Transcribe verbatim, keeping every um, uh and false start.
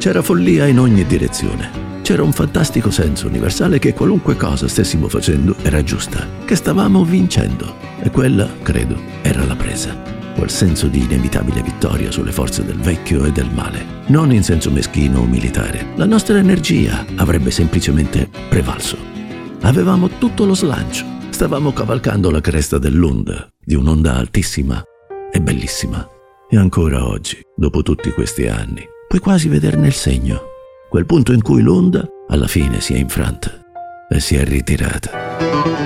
C'era follia in ogni direzione. C'era un fantastico senso universale che qualunque cosa stessimo facendo era giusta, che stavamo vincendo. E quella, credo, era la presa. Quel senso di inevitabile vittoria sulle forze del vecchio e del male. Non in senso meschino o militare. La nostra energia avrebbe semplicemente prevalso. Avevamo tutto lo slancio. Stavamo cavalcando la cresta dell'onda, di un'onda altissima e bellissima. E ancora oggi, dopo tutti questi anni, puoi quasi vederne il segno. Quel punto in cui l'onda alla fine si è infranta e si è ritirata.